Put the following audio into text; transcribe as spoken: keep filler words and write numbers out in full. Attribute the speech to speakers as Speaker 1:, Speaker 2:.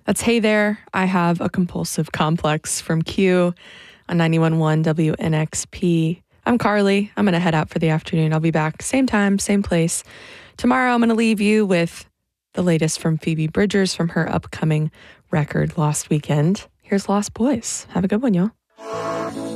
Speaker 1: That's Hey There, I Have a Compulsive Complex from Q on ninety-one point one W N X P. I'm Carly. I'm going to head out for the afternoon. I'll be back same time, same place. Tomorrow, I'm going to leave you with the latest from Phoebe Bridgers from her upcoming record, Lost Weekend. Here's Lost Boys. Have a good one, y'all.